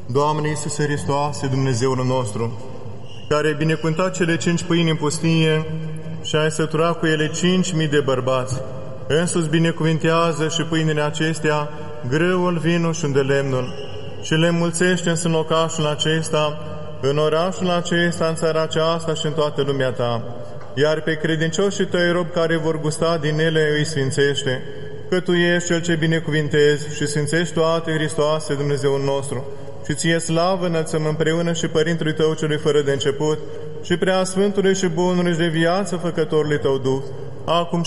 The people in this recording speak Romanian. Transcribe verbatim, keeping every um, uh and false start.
Doamne Iisuse Hristoase, Dumnezeul nostru, care ai binecuvântat cele cinci pâini în pustie și ai săturat cu ele cinci mii de bărbați, însuți binecuvintează și pâinile acestea, grâul, vinul și îndelemnul, și le înmulțește în locașul acesta, în orașul acesta, în țara aceasta și în toată lumea ta, iar pe credincioșii tăi robi care vor gusta din ele îi sfințește, că Tu ești Cel ce binecuvintezi și sfințești toate, Hristoase, Dumnezeul nostru, și Ție slavă înălțăm împreună și Părintului Tău celui fără de început, și Preasfântului și Bunului și de viață Făcătorului Tău Duh, acum